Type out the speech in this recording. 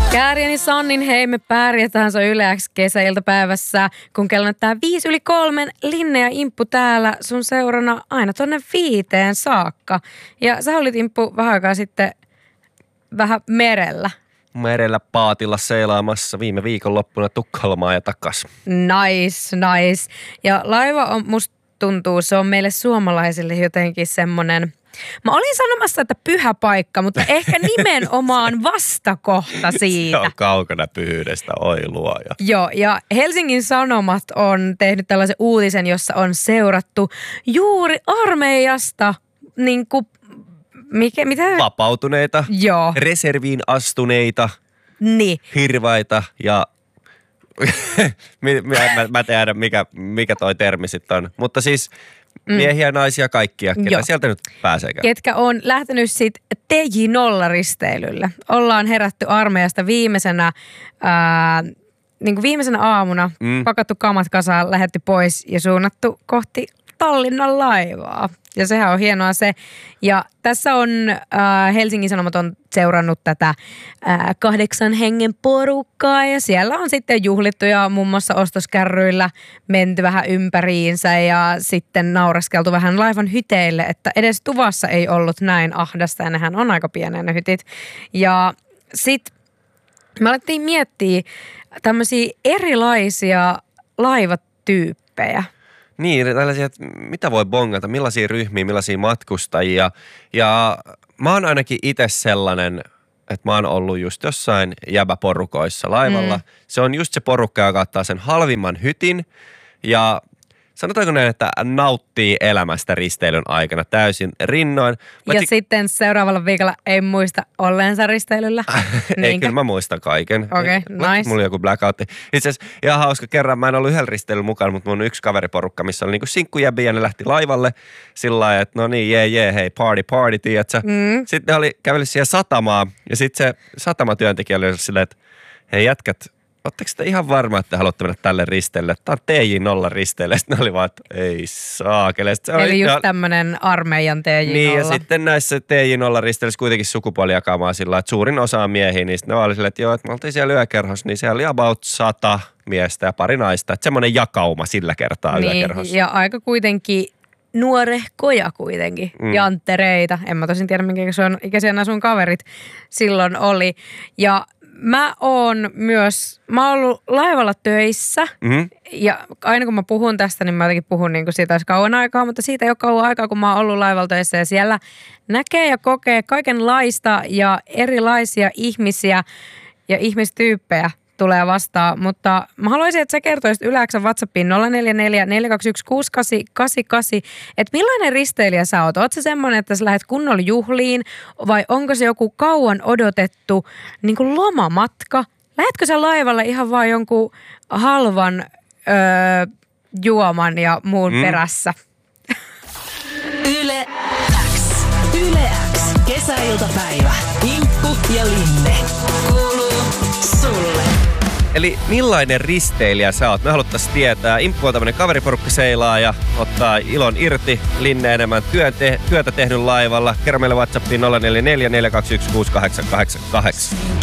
Kääriäni Sannin hei, me pärjätään, se on Yle X kesäiltapäivässä, kun kello näyttää 2:05, Linne ja Imppu täällä sun seurana aina tonne 5 saakka. Ja sä olit, Imppu, vähän aikaa sitten vähän merellä. Merellä paatilla seilaamassa viime viikonloppuna Tukholmaa ja takas. Nice. Ja laiva on, musta tuntuu, se on meille suomalaisille jotenkin semmonen, mä olin sanomassa, että pyhä paikka, mutta ehkä nimenomaan vastakohta siitä. Se on kaukana pyhyydestä, oi luoja. Joo, ja Helsingin Sanomat on tehnyt tällaisen uutisen, jossa on seurattu juuri armeijasta niinku, mitä? Vapautuneita, joo, reserviin astuneita, niin, hirvaita ja mä tiedä mikä toi termi sitten on. Mutta siis miehiä, naisia, kaikkia, ketä sieltä nyt pääseekään. Ketkä on lähtenyt sitten TJ0-risteilylle. Ollaan herätty armeijasta viimeisenä aamuna, pakattu kamat kasaan, lähdetty pois ja suunnattu kohti Tallinnan laivaa. Ja sehän on hienoa se. Ja tässä on Helsingin Sanomat on seurannut tätä 8 hengen porukkaa ja siellä on sitten juhlittu ja muun muassa ostoskärryillä menty vähän ympäriinsä ja sitten nauraskeltu vähän laivan hyteille, että edes tuvassa ei ollut näin ahdasta ja nehän on aika pieniä ne hytit. Ja sitten me alettiin miettiä tämmöisiä erilaisia laivatyyppejä. Niin, tällaisia, että mitä voi bongata, millaisia ryhmiä, millaisia matkustajia. Ja mä oon ainakin itse sellainen, että mä oon ollut just jossain jäbäporukoissa laivalla. Se on just se porukka, joka ottaa sen halvimman hytin ja sanotaanko näin, että nauttii elämästä risteilyn aikana täysin rinnoin. Sitten seuraavalla viikolla ei muista olleensa risteilyllä. Ei, kyllä mä muistan kaiken. Okei, nice. Mulla oli joku blackoutti. Itse asiassa ihan hauska kerran, mä en ollut yhdellä risteilyllä mukana, mutta mun yksi kaveriporukka, missä oli niinku sinkkujäbiä ja ne lähti laivalle sillä lailla, että no niin, hei, party, tiiätsä. Sitten ne käveli siihen satamaan ja sitten se satamatyöntekijä oli silleen, että hei jätkät, ootteko te ihan varma, että haluatte mennä tälle risteille? Tämä on TJ0 risteille. Sitten ne oli vaan, että ei saakele. Eli just tämmöinen armeijan TJ0. Niin, ja sitten näissä TJ0 risteissä kuitenkin sukupuolijakaamaa sillä, että suurin osa on miehiä. Niin sitten ne oli silleen, että joo, että me oltiin siellä yökerhossa, niin siellä oli about 100 miestä ja pari naista. Että semmoinen jakauma sillä kertaa yökerhossa. Ja aika kuitenkin nuorehkoja kuitenkin, janttereita. En mä tosin tiedä, minkä ikäisiä nämä sun kaverit silloin oli. Ja mä oon ollut laivalla töissä ja aina kun mä puhun tästä, niin mä jotenkin puhun niin kuin siitä olisi kauan aikaa, mutta siitä ei ole kauan aikaa, kun mä oon ollut laivalla töissä ja siellä näkee ja kokee kaikenlaista ja erilaisia ihmisiä ja ihmistyyppejä tulee vastaan, mutta mä haluaisin, että sä kertoisit Yle X:n WhatsAppiin 044 421 6888, että millainen risteilijä sä oot? Oot sä semmoinen, että sä lähdet kunnolla juhliin vai onko se joku kauan odotettu niin kuin lomamatka? Lähetkö sä laivalle ihan vaan jonkun halvan juoman ja muun perässä? Yle X. Yle X. Kesäiltapäivä. Imppu ja Linne. Kuuluu sulle. Eli millainen risteilijä sä oot? Me haluttais tietää. Imppu on tämmönen kaveriporukka seilaa ja ottaa ilon irti. Linne enemmän työtä tehnyt laivalla. Kerro meille WhatsAppiin 044 421 6888.